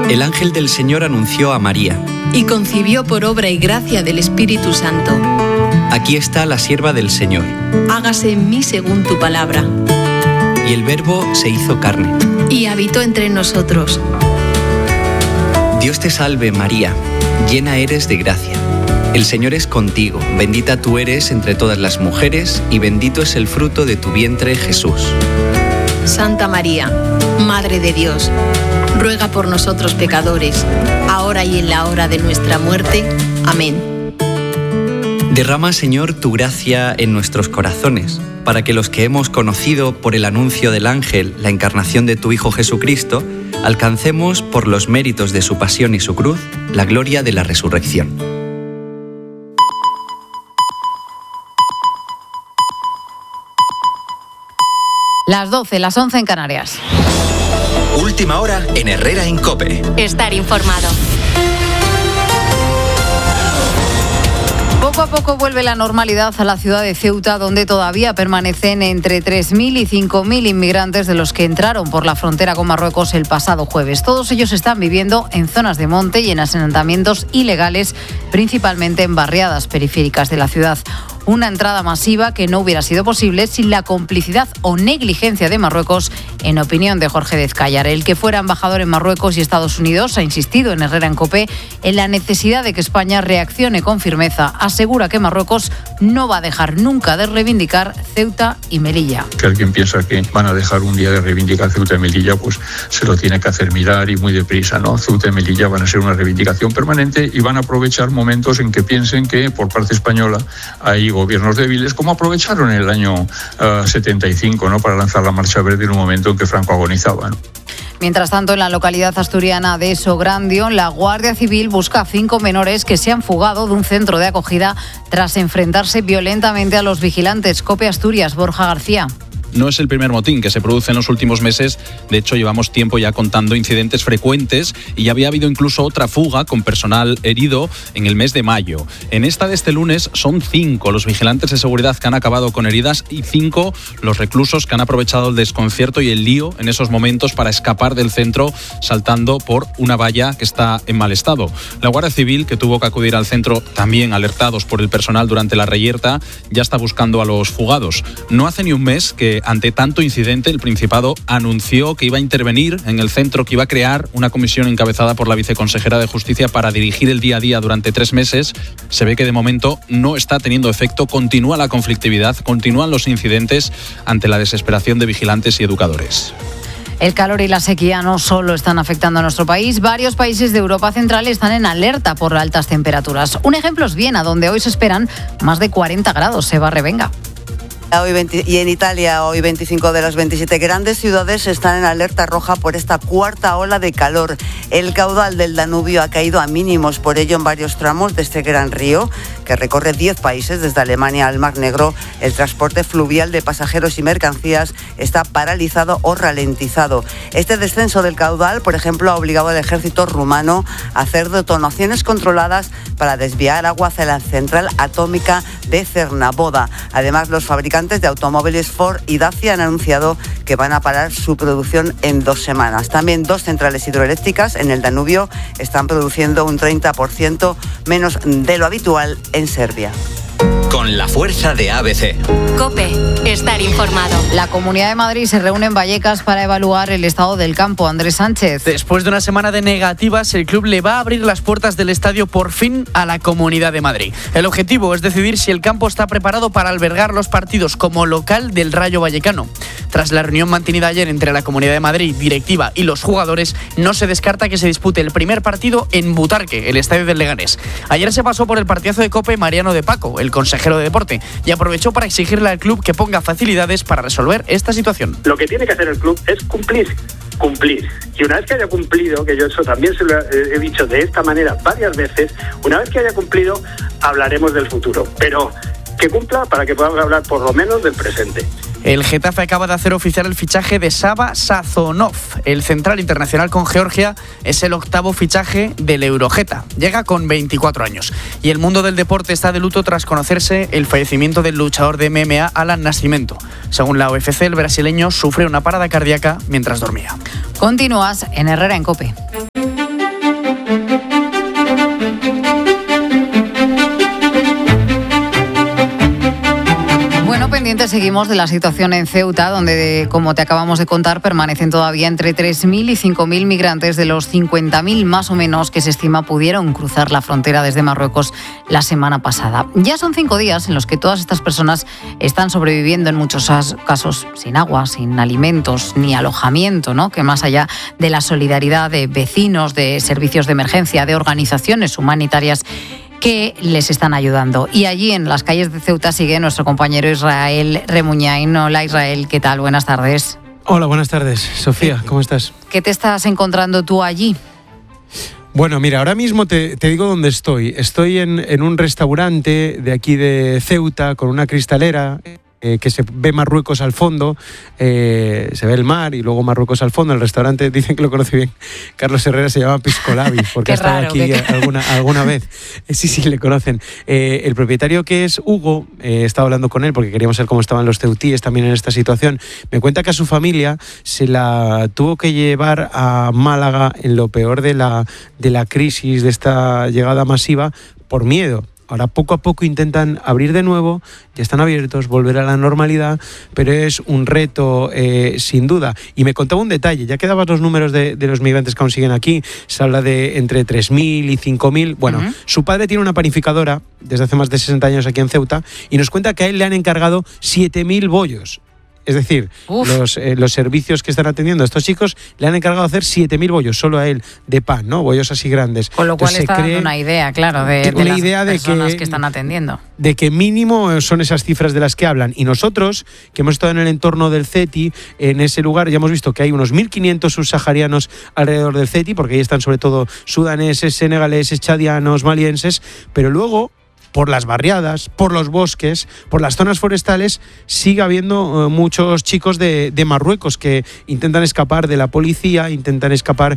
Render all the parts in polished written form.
El ángel del Señor anunció a María. Y concibió por obra y gracia del Espíritu Santo. Aquí está la sierva del Señor. Hágase en mí según tu palabra. Y el Verbo se hizo carne. Y habitó entre nosotros. Dios te salve, María, llena eres de gracia. El Señor es contigo, bendita tú eres entre todas las mujeres, y bendito es el fruto de tu vientre, Jesús. Santa María, Madre de Dios, ruega por nosotros pecadores, ahora y en la hora de nuestra muerte. Amén. Derrama, Señor, tu gracia en nuestros corazones, para que los que hemos conocido por el anuncio del ángel la encarnación de tu Hijo Jesucristo, alcancemos, por los méritos de su pasión y su cruz, la gloria de la resurrección. Las 12, las 11 en Canarias. Última hora en Herrera en COPE. Estar informado. Poco a poco vuelve la normalidad a la ciudad de Ceuta, donde todavía permanecen entre 3.000 y 5.000 inmigrantes de los que entraron por la frontera con Marruecos el pasado jueves. Todos ellos están viviendo en zonas de monte y en asentamientos ilegales, principalmente en barriadas periféricas de la ciudad. Una entrada masiva que no hubiera sido posible sin la complicidad o negligencia de Marruecos, en opinión de Jorge Dezcayar. El que fuera embajador en Marruecos y Estados Unidos ha insistido en Herrera en COPE en la necesidad de que España reaccione con firmeza. Asegura que Marruecos no va a dejar nunca de reivindicar Ceuta y Melilla. Que alguien piensa que van a dejar un día de reivindicar Ceuta y Melilla, pues se lo tiene que hacer mirar y muy deprisa, ¿no? Ceuta y Melilla van a ser una reivindicación permanente y van a aprovechar momentos en que piensen que por parte española hay gobiernos débiles, como aprovecharon en el año 75, ¿no?, para lanzar la Marcha Verde en un momento en que Franco agonizaba, ¿no? Mientras tanto, en la localidad asturiana de Sograndio, la Guardia Civil busca a 5 menores que se han fugado de un centro de acogida tras enfrentarse violentamente a los vigilantes. COPE Asturias, Borja García. No es el primer motín que se produce en los últimos meses. De hecho, llevamos tiempo ya contando incidentes frecuentes y ya había habido incluso otra fuga con personal herido en el mes de mayo. En esta de este lunes son 5 los vigilantes de seguridad que han acabado con heridas y 5 los reclusos que han aprovechado el desconcierto y el lío en esos momentos para escapar del centro saltando por una valla que está en mal estado. La Guardia Civil, que tuvo que acudir al centro también alertados por el personal durante la reyerta, ya está buscando a los fugados. No hace ni un mes que ante tanto incidente, el Principado anunció que iba a intervenir en el centro, que iba a crear una comisión encabezada por la viceconsejera de Justicia para dirigir el día a día durante 3 meses. Se ve que de momento no está teniendo efecto, continúa la conflictividad, continúan los incidentes ante la desesperación de vigilantes y educadores. El calor y la sequía no solo están afectando a nuestro país, varios países de Europa Central están en alerta por altas temperaturas. Un ejemplo es Viena, donde hoy se esperan más de 40 grados. Eva Revenga. Y en Italia, hoy 25 de las 27 grandes ciudades están en alerta roja por esta cuarta ola de calor. El caudal del Danubio ha caído a mínimos, por ello en varios tramos de este gran río, que recorre 10 países desde Alemania al Mar Negro, el transporte fluvial de pasajeros y mercancías está paralizado o ralentizado. Este descenso del caudal, por ejemplo, ha obligado al ejército rumano a hacer detonaciones controladas para desviar agua hacia la central atómica de Cernavodă. Además, los fabricantes de automóviles Ford y Dacia han anunciado que van a parar su producción en 2 semanas. También 2 centrales hidroeléctricas en el Danubio están produciendo un 30% menos de lo habitual en Serbia. Con la fuerza de ABC. COPE, estar informado. La Comunidad de Madrid se reúne en Vallecas para evaluar el estado del campo. Andrés Sánchez. Después de una semana de negativas, el club le va a abrir las puertas del estadio por fin a la Comunidad de Madrid. El objetivo es decidir si el campo está preparado para albergar los partidos como local del Rayo Vallecano. Tras la reunión mantenida ayer entre la Comunidad de Madrid, directiva y los jugadores, no se descarta que se dispute el primer partido en Butarque, el estadio del Leganés. Ayer se pasó por el partidazo de COPE Mariano de Paco, el consejero de deporte, y aprovechó para exigirle al club que ponga facilidades para resolver esta situación. Lo que tiene que hacer el club es cumplir. Y una vez que haya cumplido, que yo eso también se lo he dicho de esta manera varias veces, una vez que haya cumplido, hablaremos del futuro. Pero que cumpla para que podamos hablar por lo menos del presente. El Getafe acaba de hacer oficial el fichaje de Saba Sazonov. El central internacional con Georgia es el 8º fichaje del Eurogeta. Llega con 24 años. Y el mundo del deporte está de luto tras conocerse el fallecimiento del luchador de MMA Alan Nascimento. Según la UFC, el brasileño sufre una parada cardíaca mientras dormía. Continúas en Herrera en COPE. Pendientes seguimos de la situación en Ceuta, donde, como te acabamos de contar, permanecen todavía entre 3.000 y 5.000 migrantes de los 50.000 más o menos que se estima pudieron cruzar la frontera desde Marruecos la semana pasada. Ya son 5 días en los que todas estas personas están sobreviviendo, en muchos casos sin agua, sin alimentos ni alojamiento, ¿no? Que más allá de la solidaridad de vecinos, de servicios de emergencia, de organizaciones humanitarias que les están ayudando. Y allí en las calles de Ceuta sigue nuestro compañero Israel Remuñain. Hola Israel, ¿qué tal? Buenas tardes. Hola, buenas tardes. Sofía, ¿cómo estás? ¿Qué te estás encontrando tú allí? Bueno, mira, ahora mismo te digo dónde estoy. Estoy en un restaurante de aquí de Ceuta con una cristalera que se ve Marruecos al fondo, se ve el mar y luego Marruecos al fondo. El restaurante, dicen que lo conoce bien Carlos Herrera, se llama Piscolabi, porque ha estado aquí alguna vez. Sí, le conocen. El propietario, que es Hugo, he estado hablando con él porque queríamos saber cómo estaban los ceutíes también en esta situación. Me cuenta que a su familia se la tuvo que llevar a Málaga en lo peor de la crisis, de esta llegada masiva, por miedo. Ahora poco a poco intentan abrir de nuevo, ya están abiertos, volver a la normalidad, pero es un reto sin duda. Y me contaba un detalle, ya que dabas los números de los migrantes que aún siguen aquí, se habla de entre 3.000 y 5.000. Bueno, Su padre tiene una panificadora desde hace más de 60 años aquí en Ceuta y nos cuenta que a él le han encargado 7.000 bollos. Es decir, los servicios que están atendiendo a estos chicos le han encargado hacer 7.000 bollos, solo a él, de pan, ¿no? Bollos así grandes. Con lo cual está dando una idea, claro, de las personas que están atendiendo. De que mínimo son esas cifras de las que hablan. Y nosotros, que hemos estado en el entorno del CETI, en ese lugar, ya hemos visto que hay unos 1.500 subsaharianos alrededor del CETI, porque ahí están sobre todo sudaneses, senegaleses, chadianos, malienses, pero luego, por las barriadas, por los bosques, por las zonas forestales, sigue habiendo muchos chicos de Marruecos que intentan escapar de la policía, intentan escapar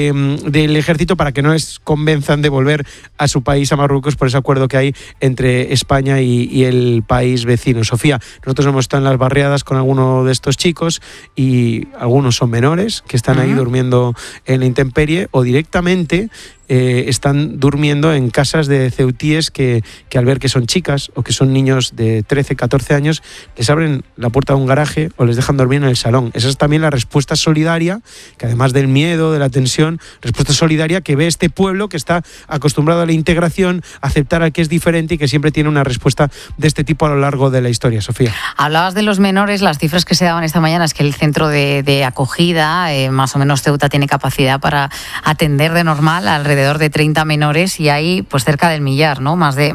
del ejército para que no les convenzan de volver a su país, a Marruecos, por ese acuerdo que hay entre España y el país vecino. Sofía, nosotros hemos estado en las barriadas con alguno de estos chicos y algunos son menores que están ahí durmiendo en la intemperie o directamente están durmiendo en casas de ceutíes que al ver que son chicas o que son niños de 13, 14 años, les abren la puerta de un garaje o les dejan dormir en el salón. Esa es también la respuesta solidaria, que además del miedo, de la tensión, respuesta solidaria que ve este pueblo que está acostumbrado a la integración, a aceptar al que es diferente y que siempre tiene una respuesta de este tipo a lo largo de la historia. Sofía. Hablabas de los menores, las cifras que se daban esta mañana es que el centro de acogida, más o menos Ceuta tiene capacidad para atender de normal alrededor de 30 menores y hay pues cerca del millar, ¿no? Más de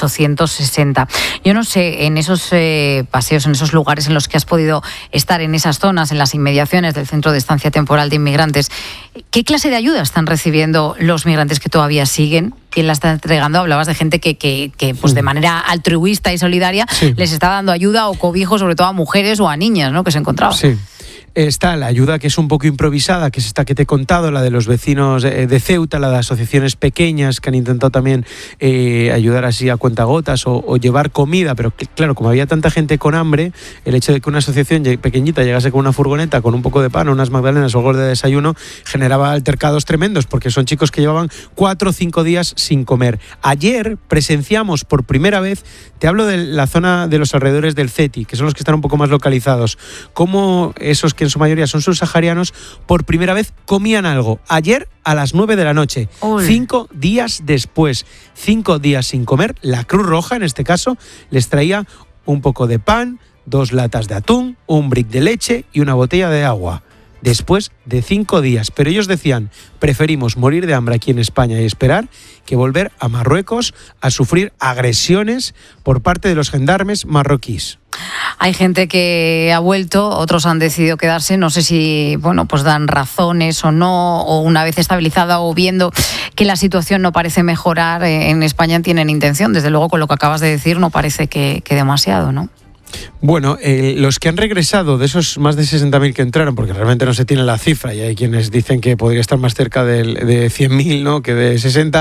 860. Yo no sé, en esos paseos, en esos lugares en los que has podido estar, en esas zonas, en las inmediaciones del Centro de Estancia Temporal de Inmigrantes, ¿qué clase de ayuda están recibiendo los migrantes que todavía siguen? ¿Quién la está entregando? Hablabas de gente que pues de manera altruista y solidaria les está dando ayuda o cobijo, sobre todo a mujeres o a niñas, ¿no? Que se encontraban. Sí. Está la ayuda que es un poco improvisada, que es esta que te he contado, la de los vecinos de Ceuta, la de asociaciones pequeñas que han intentado también ayudar así a cuentagotas o llevar comida, pero claro, como había tanta gente con hambre, el hecho de que una asociación pequeñita llegase con una furgoneta, con un poco de pan, unas magdalenas o algo de desayuno, generaba altercados tremendos, porque son chicos que llevaban 4 o 5 días sin comer. Ayer presenciamos por primera vez, te hablo de la zona de los alrededores del CETI, que son los que están un poco más localizados, como esos que en su mayoría son subsaharianos, por primera vez comían algo. Ayer a las 9 de la noche, 5 días después, 5 días sin comer, la Cruz Roja en este caso les traía un poco de pan, 2 latas de atún, un brick de leche y una botella de agua. Después de 5 días. Pero ellos decían, preferimos morir de hambre aquí en España y esperar que volver a Marruecos a sufrir agresiones por parte de los gendarmes marroquíes. Hay gente que ha vuelto, otros han decidido quedarse, no sé si pues dan razones o no, o una vez estabilizada o viendo que la situación no parece mejorar en España tienen intención. Desde luego, con lo que acabas de decir, no parece que demasiado, ¿no? Bueno, los que han regresado, de esos más de 60.000 que entraron, porque realmente no se tiene la cifra y hay quienes dicen que podría estar más cerca de 100.000, ¿no?, que de 60,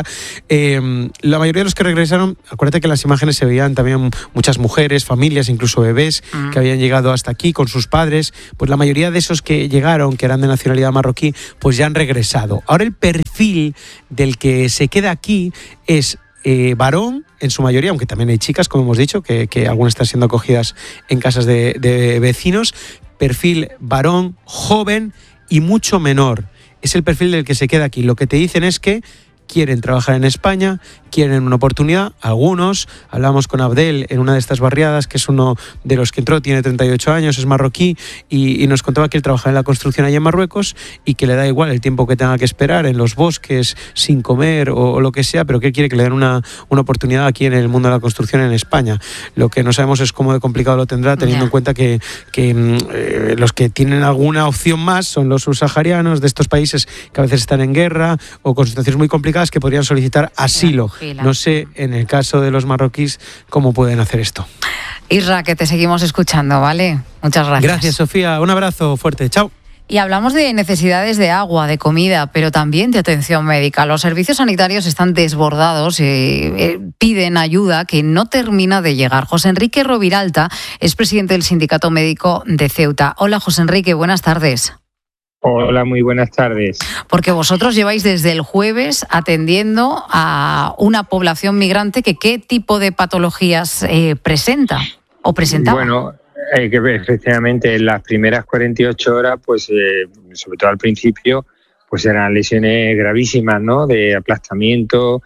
la mayoría de los que regresaron, acuérdate que en las imágenes se veían también muchas mujeres, familias, incluso bebés que habían llegado hasta aquí con sus padres, pues la mayoría de esos que llegaron, que eran de nacionalidad marroquí, pues ya han regresado. Ahora el perfil del que se queda aquí es varón, en su mayoría, aunque también hay chicas, como hemos dicho, que algunas están siendo acogidas en casas de vecinos. Perfil varón, joven y mucho menor. Es el perfil del que se queda aquí. Lo que te dicen es que quieren trabajar en España, quieren una oportunidad. Algunos, hablamos con Abdel en una de estas barriadas, que es uno de los que entró, tiene 38 años, es marroquí, y nos contaba que él trabaja en la construcción allá en Marruecos y que le da igual el tiempo que tenga que esperar en los bosques, sin comer o lo que sea, pero que él quiere que le den una oportunidad aquí en el mundo de la construcción en España. Lo que no sabemos es cómo de complicado lo tendrá, teniendo en cuenta que los que tienen alguna opción más son los subsaharianos de estos países que a veces están en guerra o con situaciones muy complicadas, que podrían solicitar asilo. No sé, en el caso de los marroquíes, cómo pueden hacer esto. Isra, que te seguimos escuchando, ¿vale? Muchas gracias. Gracias, Sofía. Un abrazo fuerte. Chao. Y hablamos de necesidades de agua, de comida, pero también de atención médica. Los servicios sanitarios están desbordados y piden ayuda que no termina de llegar. José Enrique Roviralta es presidente del Sindicato Médico de Ceuta. Hola, José Enrique, buenas tardes. Hola, muy buenas tardes. Porque vosotros lleváis desde el jueves atendiendo a una población migrante que ¿qué tipo de patologías presenta o presentaba? Bueno, que efectivamente en las primeras 48 horas, pues sobre todo al principio, pues eran lesiones gravísimas, ¿no? De aplastamiento,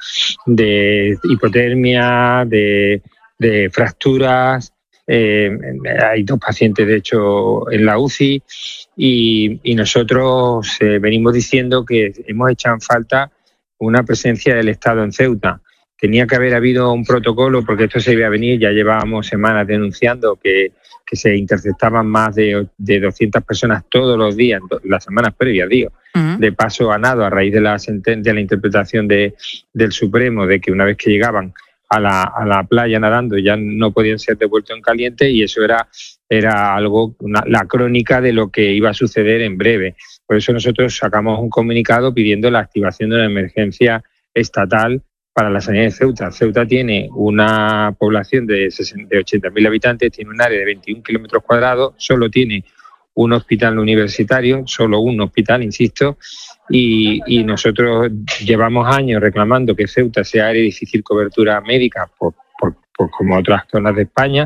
de hipotermia, de fracturas. Hay 2 pacientes, de hecho, en la UCI y nosotros venimos diciendo que hemos echado en falta una presencia del Estado en Ceuta. Tenía que haber habido un protocolo, porque esto se iba a venir, ya llevábamos semanas denunciando que se interceptaban más de 200 personas todos los días, las semanas previas, digo, de paso a nado, a raíz de la sentencia, la interpretación del Supremo, de que una vez que llegaban a la playa nadando ya no podían ser devueltos en caliente, y eso era algo, la crónica de lo que iba a suceder en breve. Por eso nosotros sacamos un comunicado pidiendo la activación de una emergencia estatal para la sanidad de Ceuta. Ceuta tiene una población de 80.000 habitantes, tiene un área de 21 kilómetros cuadrados, solo tiene un hospital universitario, solo un hospital, insisto, y nosotros llevamos años reclamando que Ceuta sea área de difícil cobertura médica por como otras zonas de España.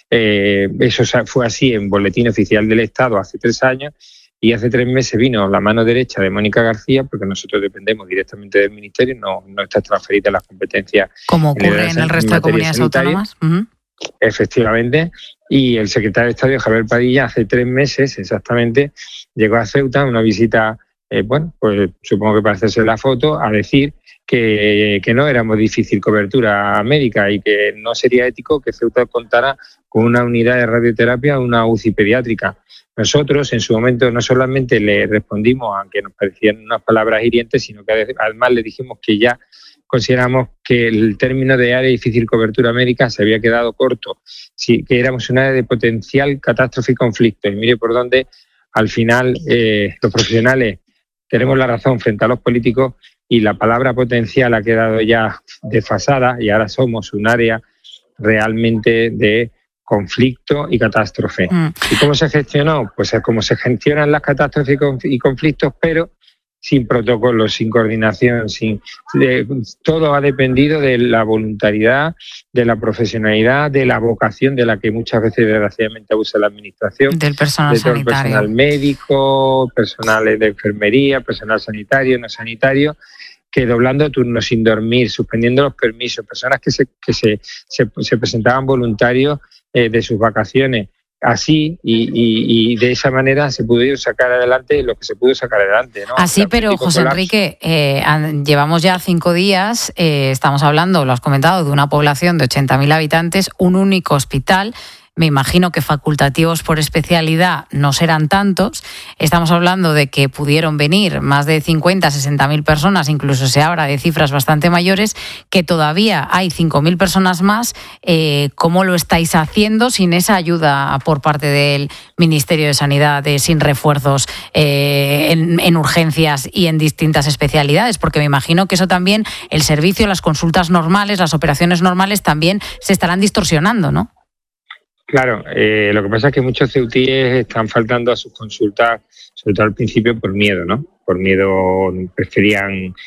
Eso fue así en Boletín Oficial del Estado hace 3 años, y hace 3 meses vino la mano derecha de Mónica García, porque nosotros dependemos directamente del Ministerio, no está transferida las competencias. Como ocurre en el resto de comunidades autónomas. Efectivamente, y el secretario de Estado, Javier Padilla, hace 3 meses exactamente llegó a Ceuta en una visita, pues supongo que para hacerse la foto, a decir que no éramos difícil cobertura médica y que no sería ético que Ceuta contara con una unidad de radioterapia o una UCI pediátrica. Nosotros en su momento no solamente le respondimos, aunque nos parecían unas palabras hirientes, sino que además le dijimos que ya consideramos que el término de área de difícil cobertura médica se había quedado corto, sí, que éramos un área de potencial catástrofe y conflicto. Y mire por dónde al final los profesionales tenemos la razón frente a los políticos, y la palabra potencial ha quedado ya desfasada, y ahora somos un área realmente de conflicto y catástrofe. ¿Y cómo se gestionó? Pues como se gestionan las catástrofes y conflictos, pero sin protocolos, sin coordinación, todo ha dependido de la voluntariedad, de la profesionalidad, de la vocación de la que muchas veces desgraciadamente abusa la administración, del personal de todo sanitario, el personal médico, personal de enfermería, personal sanitario, no sanitario, que doblando turnos sin dormir, suspendiendo los permisos, personas que se presentaban voluntarios de sus vacaciones. Así y de esa manera se pudo sacar adelante lo que se pudo sacar adelante, ¿no? Así, pero José Enrique, llevamos ya 5 días, estamos hablando, lo has comentado, de una población de 80.000 habitantes, un único hospital. Me imagino que facultativos por especialidad no serán tantos. Estamos hablando de que pudieron venir más de 50, 60.000 personas, incluso se habla de cifras bastante mayores, que todavía hay 5.000 personas más. ¿Cómo lo estáis haciendo sin esa ayuda por parte del Ministerio de Sanidad, sin refuerzos en urgencias y en distintas especialidades? Porque me imagino que eso también, el servicio, las consultas normales, las operaciones normales también se estarán distorsionando, ¿no? Claro, lo que pasa es que muchos ceutíes están faltando a sus consultas, sobre todo al principio, por miedo, ¿no? Por miedo preferían